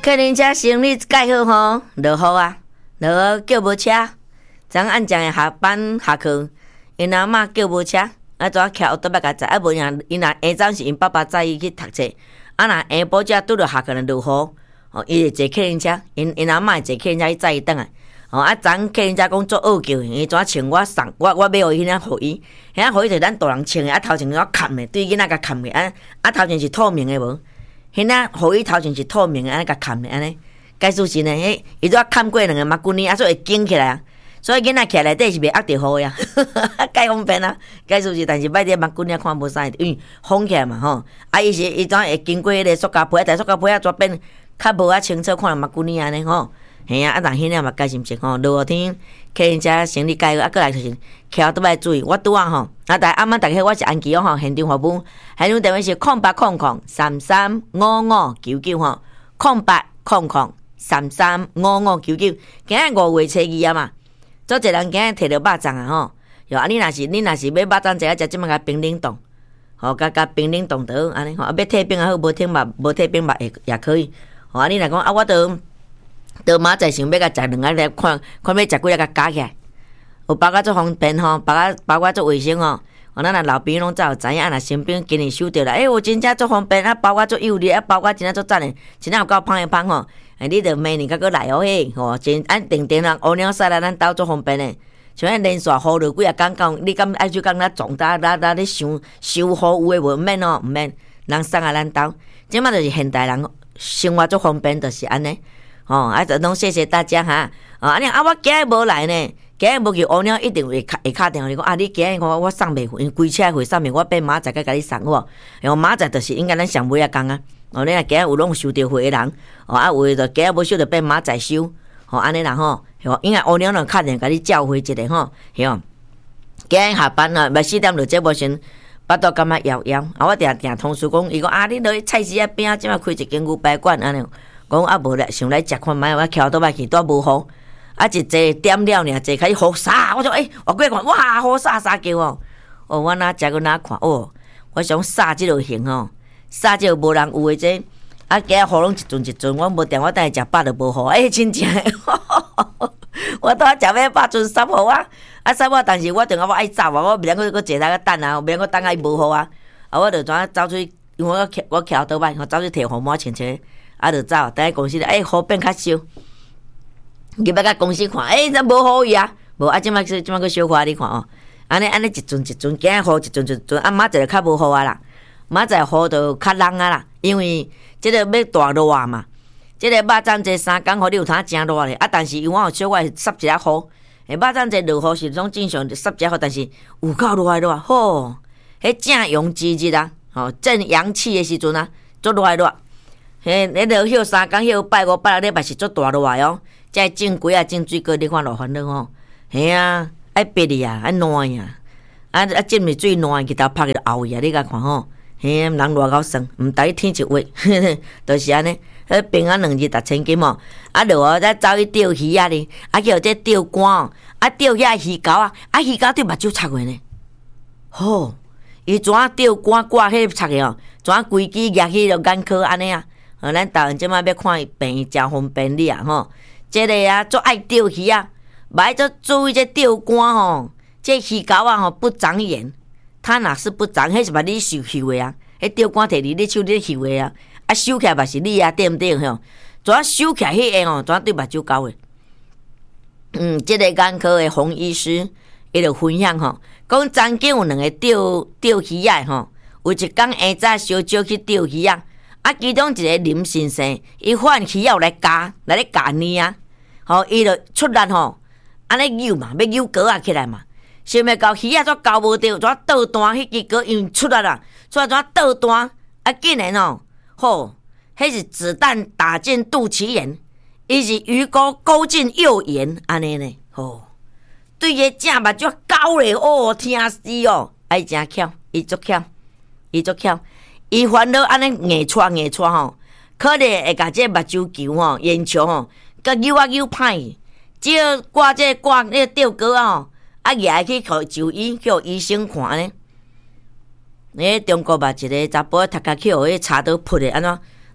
客人车行李盖好吼，落雨啊，落雨叫无车。昨暗晡的下班下课，因阿嬷叫无车，啊，怎徛后头摆甲载，啊，无因若下早是因爸爸载伊去读册，啊，若下晡才拄着下课落雨，哦，伊会坐客人车，因阿嬷会坐客人车去载伊转来。哦，啊，昨客人车讲做恶叫，伊怎穿我送我买互伊迄互伊，迄互伊就咱大人穿的，啊头前怎盖的，对囡仔甲盖的，啊头前是透明的无？迄互伊头前是透明的，安尼甲盖的安尼。解释是呢，迄伊拄盖过2个马骨呢，啊所以会紧起来啊，所以囡仔徛内底是袂压着雨呀，介方便啊。解释是，但是摆伫马骨呢看无啥，因为风起来嘛吼，啊伊怎会经过迄个塑胶皮，但塑胶皮抓变较无清楚看到马骨呢安尼吼。嘿啊，啊，但迄领嘛解是毋是吼？落雨天，客人遮行李解，啊，过来就是徛倒来注意。我拄啊吼，啊，但暗暝逐个我是安琪哦吼，现场服务，现场电话是0800335599吼，0800335599。今日5月初2啊嘛，做一人今日摕着肉粽啊吼，哟啊，你若是买肉粽者啊，食即摆甲冰冷冻，吼，甲冰冷冻倒安尼吼，啊，要退冰也好，无退冰嘛也可以。吼啊，你若讲啊，我都明仔想要甲食2个来看要食几个甲加起来，有包甲足方便吼，包甲足卫生吼。哦，咱若老朋友拢早有知影，啊，若新兵今日收到啦，我真正足方便，啊，包甲足有力，啊，包甲真正足赞诶，真正有够芳诶芳吼。你着明年甲佫来哦嘿，吼，真按定人乌鸟驶来咱兜足方便诶。像迄连续雨落几啊工讲，你敢爱就讲咱重大咧收雨有诶无免哦，毋免，人送来咱兜，即马就是现代人生活足方便，就是安尼。哦，啊，拢谢谢大家哈。啊，安尼啊，我今日无来呢，今日无去乌鸟，一定会敲电话你讲啊，你今日我送袂回，因规车会送袂，我变明仔载甲你送好。然后明仔就是应该咱上尾啊讲啊。哦，你若今日有拢收到货诶人，哦啊，有诶就今日无收就变明仔载收。哦，安尼啦吼，吼，应该乌鸟能敲电甲你叫回一个吼，吼。今日下班啊，要4点就节目先。巴肚感觉枵枵，啊！我定同事讲，伊讲啊，你落去菜市仔边啊，即摆开一间牛排馆安尼。讲啊无咧，想来食看卖，我徛倒来去都无雨，啊一坐点了尔，坐开始雨沙，我说我过看，哇，雨沙叫哦，哦，我哪食个哪看哦，我想沙即落行哦，沙即落无人有诶这，啊今日雨拢一阵，我无定，我等下食饱就无雨，真正诶，我拄仔食要饱阵湿雨啊湿雨，但是我定我爱走啊，我袂通搁坐来个等啊，袂通搁等啊伊无雨啊，啊我就怎走出去，因为我徛倒摆，我走去摕雨伞穿穿。啊，就走，等下公司咧，雨变较少，入要甲公司看，这无雨伊啊，无啊，即摆个小花你看哦，安尼一阵，今日雨一阵，啊，明仔载就较无雨啊啦，明仔载雨就较冷啊啦，因为即个要大热嘛，即个肉粽节3工，互你有通真热咧，啊，但是因为我有小可湿一下雨，肉粽节落雨是种正常湿一下雨，但是有够热，吼，迄正阳之日啊，吼，正阳气诶时阵啊，足热。嘿，你落休3工，休拜5、拜6礼拜是足大热哦。才种几啊种水果，你看落烦恼吼。嘿啊，爱逼哩啊，爱烂呀，啊浸哩水烂，去头拍去就漚呀，你甲看吼。嘿，人热够酸，毋知天一话，就是安尼。迄平安2日6,000金哦。啊，落啊，再走去钓鱼啊哩，啊叫这钓竿哦，啊钓遐鱼钩啊，啊鱼钩对目睭插过呢。吼，伊怎钓竿挂迄插个哦？怎规支举起就眼科安尼啊？咱台湾即摆要看病真方便哩啊吼！即个啊，足爱钓鱼啊，歹足注意这钓竿吼，这鱼钩啊吼不长眼，它若是不长，迄是把你收的啊，迄钓竿摕你手你收的啊，啊收起来嘛是你啊，对毋对吼？怎收起来迄个吼，怎对目睭高的？即个眼科的洪医师伊就分享吼，讲曾经有2个钓鱼仔吼，有一工下早烧酒去钓鱼啊。啊，其中一个林先生，伊换鱼仔来咧夹呢啊，吼，伊就出力吼，安尼游嘛，要游钩啊起来嘛，想要到鱼仔煞交无着，怎倒弹，迄支钩因为出力啦，所以怎倒弹，啊，竟然吼，吼，迄是子弹打进肚脐眼，伊是鱼钩勾进右眼，安尼呢，吼，对个正目睭高咧，哦，疼死哦，伊真巧，伊足巧。伊烦恼安尼硬戳吼，可能会甲这目睭球吼、眼球吼，甲扭歹，只要挂那个吊钩啊吼，啊举去互就医，去互医生看呢。中国嘛一个查甫读家去互迄查刀扑的安怎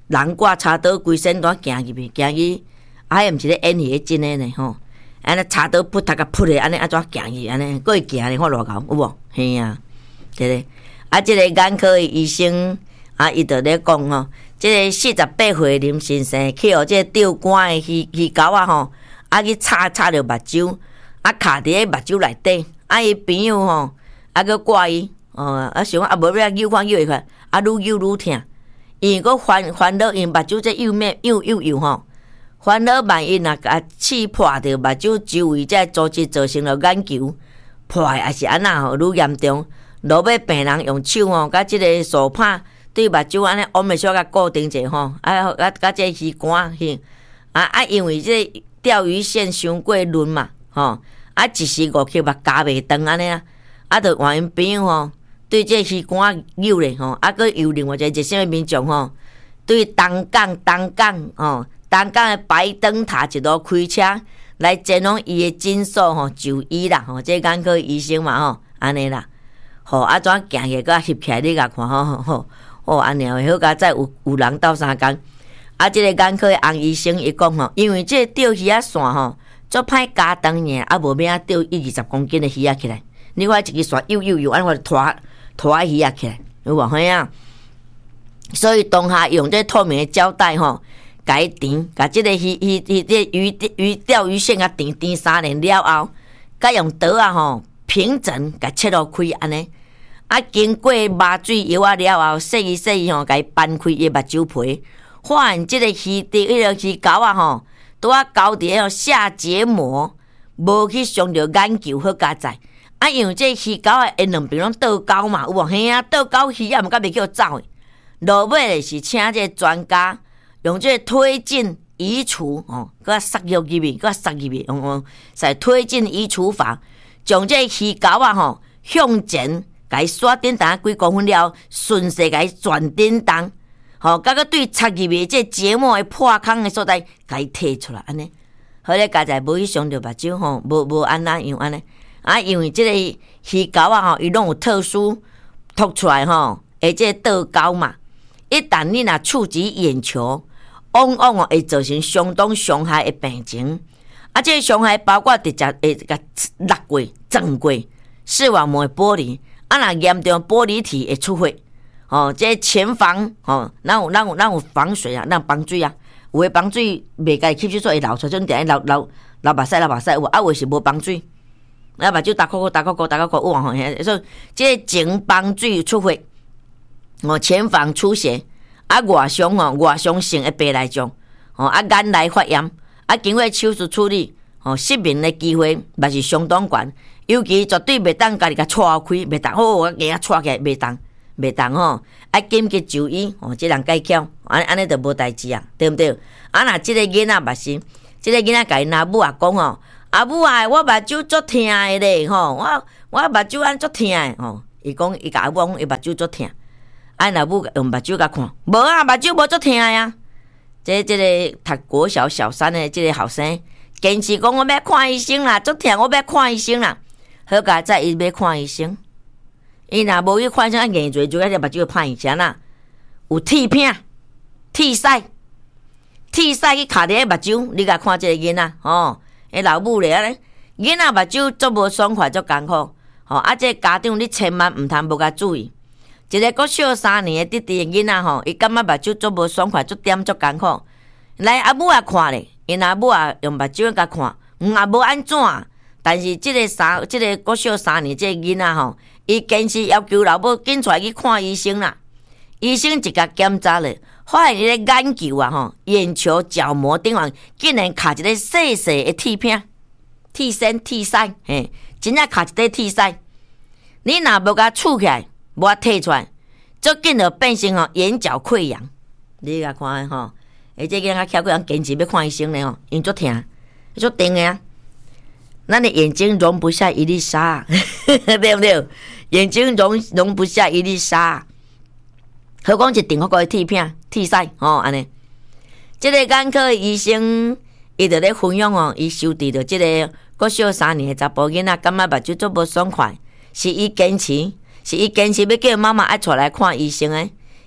人挂插刀规身段行入去，行去，也毋是咧演戏真诶呢吼。安尼插刀扑甲扑咧，安尼安怎行去？安尼，佫会行咧，看偌高有无？嘿啊，对咧。啊，即个眼科医生啊，伊就咧讲吼，即个48岁林先生去互即个钓竿诶鱼钩啊吼，啊去插着目睭，啊卡伫咧目睭内底，啊伊朋友吼，啊去挂伊，啊想啊无要扭看会快，啊愈扭愈疼，伊佫烦恼因目睭这右吼。烦恼万一若甲刺破着目睭周围，才组织造成了眼球破，还是安那吼愈严重。落尾病人用手吼，甲即个手帕对目睭安尼往袂小甲固定者吼，甲即个鱼竿去因为即个钓鱼线伤过润嘛吼，一时5刻目加袂长安尼就换因朋友吼，对即个鱼竿扭咧吼，佫有另外一个什么民众吼，对东港吼。东港的白灯塔一路开车来前往伊的诊所吼就医啦吼，这眼科医生嘛吼，安尼啦，吼怎行起个翕起来你甲看吼安尼好佳再有人斗相共。这个眼科的洪医生伊讲吼，因为这个钓鱼线吼足歹加长呢，无免钓20公斤的鱼起来，你看一支线又安尼拖鱼起来，有无嘿啊？所以当下用这透明的胶带吼。甲伊填，甲即个鱼钓鱼线甲填3年了后，甲用刀吼平整甲切落开安尼，经过麻醉药了后，洗伊吼，甲伊掰开伊目睭皮，发现即个鱼钩吼，拄勾伫个下结膜，无去伤着眼球好加载。因为这鱼钩因两边拢倒钩嘛，有无？嘿啊，倒钩鱼毋甲袂叫走诶。落尾是请这个专家。用这个推进移除佮塞入去，用推进移除法，将这鱼钩吼向前，甲伊刷叮当几公分了，顺势甲伊转叮当，甲个对插入去这结膜的破孔的所在，甲伊摕出来安尼。好咧，家在无去伤着目睭吼，无安那样安尼。因为这个鱼钩吼，伊拢有特殊凸出来吼，而且倒钩嘛，一旦你若触及眼球。往往会造成相当伤害的病情，这个伤害包括直接会甲裂过、撞过视网膜的玻璃，若严重玻璃体会出血。这个前防咱有防水啊，咱防水啊，有的防水袂甲伊吸收出会流出，种定流目屎，有的是无防水，目睭打扣，有吼，所以这个前防水出血，前防出血。外伤性的白内障，眼内发炎，经过手术处理，失明的机会嘛是相当悬，尤其绝对袂当家己甲错开，袂当我硬啊错起来，袂当吼，紧急就医，这人介巧，安尼就无代志啊，对毋对？若即个囡仔嘛是，即个囡仔甲因阿母讲吼，阿母啊，我目睭足疼的咧，吼，我目睭安足疼的，伊讲伊甲阿母讲伊目睭足疼。若母用目睭甲看，无啊，目睭无足疼呀。这个读国小小3的这个学生，坚持讲我要看医生啦，足疼我要看医生啦。好佳在伊要看医生，伊若无去看医生，硬做就迄个目睭歹啥啦？有铁片、铁屎去卡伫目睭，你甲看这个囡仔迄老母咧，囡仔目睭足无爽快，足艰苦这家长你千万毋通无甲注意。一个国小3年的弟弟囡仔吼，伊感觉目睭足无爽快，足点足艰苦。来阿母也看咧，因阿母也用目睭甲看，也无安怎。但是这个国小3年这个囡仔吼，伊坚持要求老母紧出来去看医生啦。医生一甲检查咧，发现伊咧眼球眼球角膜顶方竟然卡一个细细的铁片、铁丝、嘿，真正卡一块铁丝。你若无甲触起来。无摕出来，足紧就变成眼角溃疡。你甲看这囡仔巧过人坚持要看医生咧因足疼，足疼的啊。咱的眼睛容不下一粒沙，对不对？眼睛容不下一粒沙，何况一顶好个铁片、铁丝安尼。这个眼科医生伊就咧分享伊收治着这个国小3年的查甫囡仔，感觉目睭足无爽快，是伊坚持要叫妈妈爱出来看医生诶。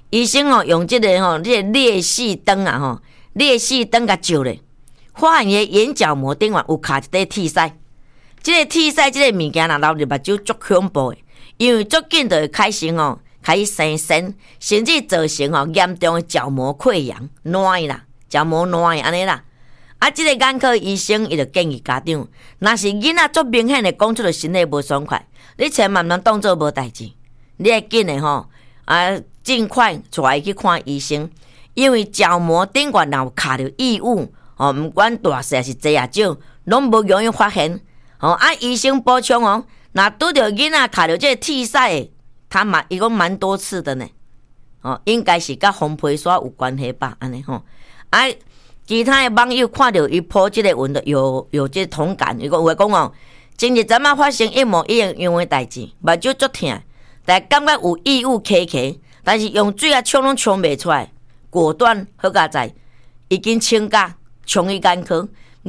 医生哦用这个裂隙灯啊裂隙灯甲照咧，发现伊眼角膜顶面有卡一块铁塞。这个铁塞这个物件若流入目睭足恐怖的，因为足紧就会开始生癬，甚至造成严重的角膜溃疡、烂啦，角膜烂安尼啦。这个眼科医生伊就建议家长，若是囡仔足明显的讲出了身体无爽快，你千万毋通当做无代志，你要紧的尽快带伊去看医生，因为角膜顶管若有卡着异物毋管大细是侪也少，拢无容易发现。医生补充若拄着囡仔卡着这个铁塞，他伊讲蛮多次的呢。应该是甲红皮刷有关系吧？安尼其他的网友看到伊po这个文的有这同感，伊讲有讲前日阵发生一模一样的代志，目睭足痛，但感觉有异物卡，但是用水冲拢冲袂出来，果断好佳在已经请假冲去眼科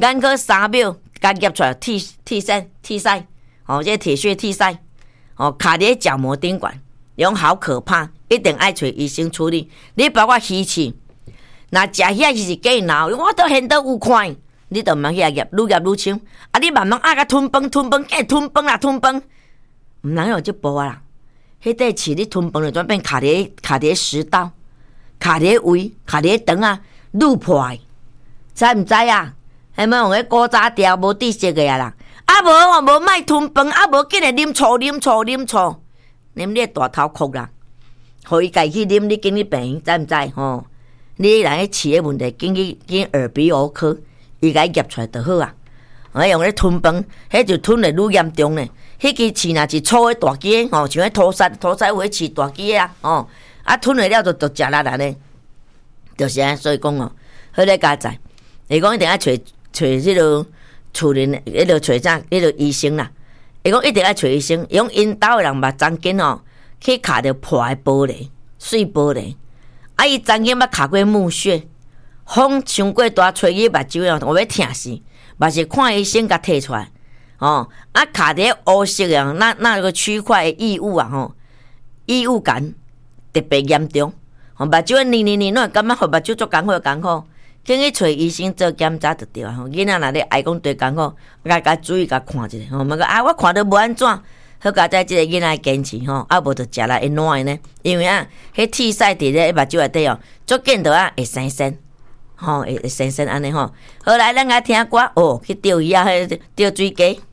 3秒甲夹出来铁塞，这铁屑铁塞卡伫角膜顶管，用好可怕，一定爱找医生处理。你包括鱼翅。若食遐是假闹，我都现到有看，你都毋通遐夹，愈夹愈深。你慢慢甲吞饭，吞饭，毋能用这步啦。迄块刺你吞饭就转变卡伫食道，卡伫胃，卡伫肠愈破的，知毋知啊？还要用迄古早条无知识的啦。无卖吞饭，无紧来啉醋，啉你个大头壳啦，互伊家去啉，你紧去病，知毋知你若迄饲的问题，紧耳鼻喉科，伊甲伊夹出来就好啊。用咧吞饭，迄就吞得愈严重咧。迄支刺若是粗的大支像迄土沙有迄刺大支吞了了就食力咧，就是安。所以讲好咧加在，伊讲一定要找迄落厝人，迄落找啥？迄落医生啦。伊讲一定要找医生，用因兜的人目睭间去卡着破的玻璃，碎玻璃。伊曾经捌卡过木屑，风伤过大，吹去目睭我要疼死，嘛是看医生甲摕出来。卡伫黑色的那个区块的异物异物感特别严重。目睭黏，拢会感觉目睭足艰苦，紧去找医生做检查就对啊。囡仔若咧爱讲对艰苦，甲注意甲看一下。莫讲我看到无安怎。好佳在即个囡仔坚持无就食了会烂呢，因为迄铁塞伫咧目睭内底足紧就会生癬，会生癬安尼好来，咱来听歌去钓鱼迄钓水鸡。